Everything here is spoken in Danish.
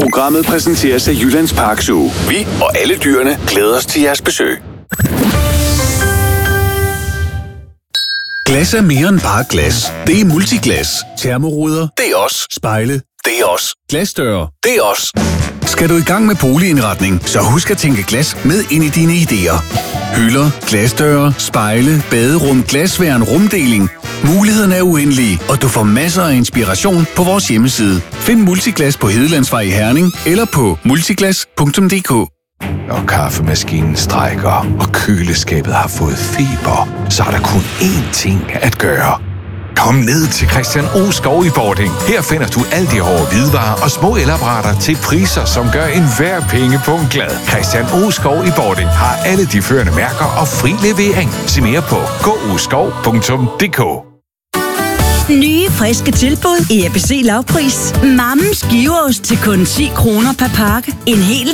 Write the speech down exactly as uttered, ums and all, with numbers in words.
Programmet præsenteres af Jyllands Park Zoo. Vi og alle dyrene glæder os til jeres besøg. Glas er mere end bare glas. Det er Multiglas. Termoruder. Det er os. Spejle. Det er os. Glasdøre. Det er os. Skal du i gang med boligindretning, så husk at tænke glas med ind i dine idéer. Hylder, glasdøre, spejle, baderum, glasværn, rumdeling. Mulighederne er uendelige, og du får masser af inspiration på vores hjemmeside. Find Multiglas på Hedelandsvej i Herning eller på multiglas punktum d k. Når kaffemaskinen strejker, og køleskabet har fået feber, så er der kun én ting at gøre. Kom ned til Christian O. Skov i Bording. Her finder du alt det hårde hvidevarer og små elapparater til priser, som gør enhver pengepung glad. Christian O. Skov i Bording har alle de førende mærker og fri levering. Se mere på k o skov punktum d k. Nye, friske tilbud i A B C Lavpris. Mammens giveost til kun ti kroner per pakke. En hel